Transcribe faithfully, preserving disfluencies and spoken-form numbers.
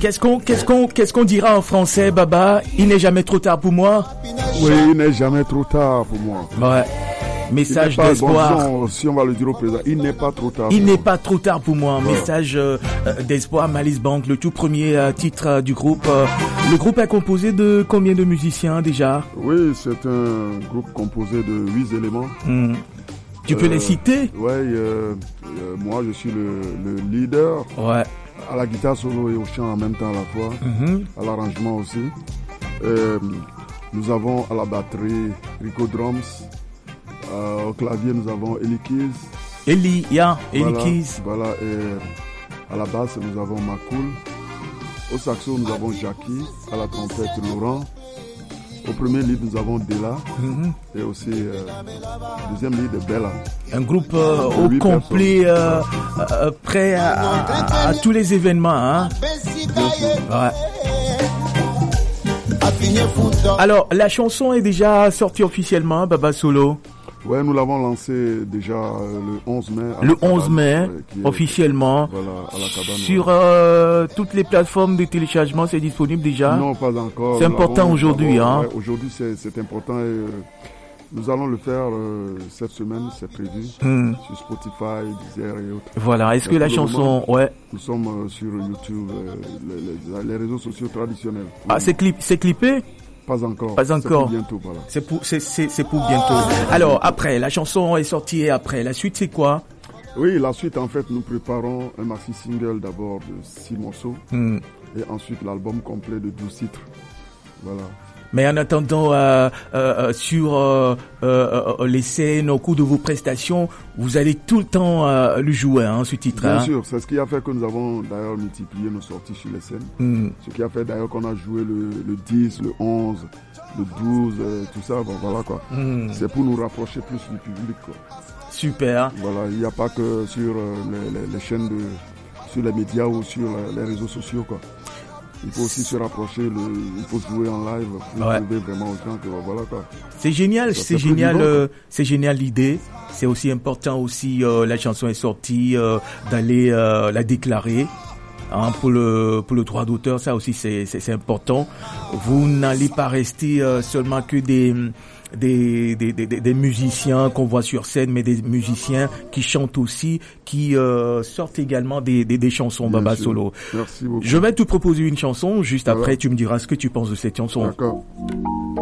Qu'est-ce qu'on, qu'est-ce qu'on, qu'est-ce qu'on dira en français, Baba? Il n'est jamais trop tard pour moi. Oui, il n'est jamais trop tard pour moi. Ouais. Message pas, d'espoir. Bon, si on va le dire au président, il n'est pas trop tard. Il n'est moi. pas trop tard pour moi. Ouais. Message euh, d'espoir, Malice Bank, le tout premier euh, titre euh, du groupe. Euh, le groupe est composé de combien de musiciens déjà? Oui, c'est un groupe composé de huit éléments. Mmh. Tu euh, peux les citer? Oui, euh, euh, moi je suis le, le leader. Ouais. À la guitare solo et au chant en même temps à la fois. Mmh. À l'arrangement aussi. Euh, nous avons à la batterie Rico Drums. Euh, au clavier, nous avons Eli Keys. Eli, yeah, Eli voilà, Keys. Voilà, et à la basse, nous avons Macoul. Au saxo, nous avons Jackie. À la trompette, Laurent. Au premier lead, nous avons Della. Mm-hmm. Et aussi, euh, deuxième lead, Bella. Un groupe euh, au complet, euh, euh, prêt à, à, à tous les événements. Hein? Bien sûr. Ouais. Alors, la chanson est déjà sortie officiellement, Baba Solo? Ouais, nous l'avons lancé déjà euh, le onze mai. Le onze mai, ouais, officiellement. Voilà, à la cabane. Sur euh, toutes les plateformes de téléchargement, c'est disponible déjà? Non, pas encore. C'est important aujourd'hui, hein? Ouais, aujourd'hui, c'est, c'est important et euh, nous allons le faire euh, cette semaine, c'est prévu. Hmm. Sur Spotify, Deezer et autres. Voilà, est-ce et que la chanson... Moment, ouais. Nous sommes euh, sur YouTube, euh, les, les, les réseaux sociaux traditionnels. Ah, oui. c'est, clip, c'est clippé? Pas encore. Pas encore. C'est pour bientôt, voilà. C'est pour, c'est, c'est, c'est pour bientôt. Alors, après, la chanson est sortie et après, la suite, c'est quoi? Oui, la suite, en fait, nous préparons un maxi single d'abord de six morceaux. Mm. Et ensuite, l'album complet de douze titres. Voilà. Mais en attendant, euh, euh, sur euh, euh, les scènes, au cours de vos prestations, vous allez tout le temps euh, le jouer, hein, ce titre. Bien hein. sûr, c'est ce qui a fait que nous avons d'ailleurs multiplié nos sorties sur les scènes. Mm. Ce qui a fait d'ailleurs qu'on a joué le, le dix, le onze, le douze, euh, tout ça. Bon, voilà quoi. Mm. C'est pour nous rapprocher plus du public, quoi. Super. Voilà, il n'y a pas que sur euh, les, les, les chaînes de, sur les médias ou sur les réseaux sociaux, quoi. Il faut aussi se rapprocher, le, il faut jouer en live pour ouais. prouver vraiment aux gens que voilà quoi. C'est génial, ça, c'est génial, euh, c'est génial l'idée. C'est aussi important aussi, euh, la chanson est sortie, euh, d'aller euh, la déclarer. Hein, pour le pour le droit d'auteur, ça aussi c'est c'est, c'est important. Vous n'allez pas rester euh, seulement que des Des, des, des, des musiciens qu'on voit sur scène, mais des musiciens qui chantent aussi, qui euh, sortent également des, des, des chansons, Bien Baba sûr. Solo. Merci beaucoup. Je vais te proposer une chanson, juste après, tu me diras ce que tu penses de cette chanson. D'accord.